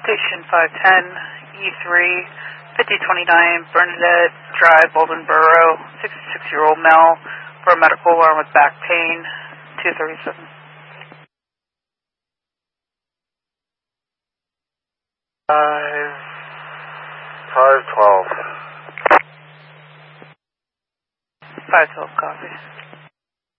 Station 510, E3, 5029 Bernadette Drive, Oldenboro, 66-year-old male, for a medical alarm with back pain, 237. 512. 512, copy.